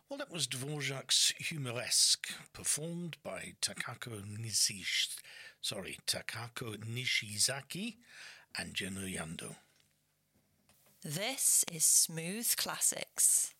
Well, that was Dvorak's Humoresque, performed by Takako Nishizaki and Geno Yando. This is Smooth Classics.